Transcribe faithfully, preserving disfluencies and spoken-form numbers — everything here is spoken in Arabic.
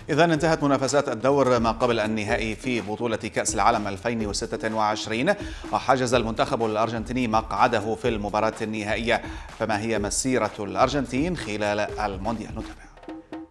إذا انتهت منافسات الدور ما قبل النهائي في بطولة كأس العالم ألفين وستة وعشرين، وحجز المنتخب الأرجنتيني مقعده في المباراة النهائية. فما هي مسيرة الأرجنتين خلال المونديال؟ نتابع.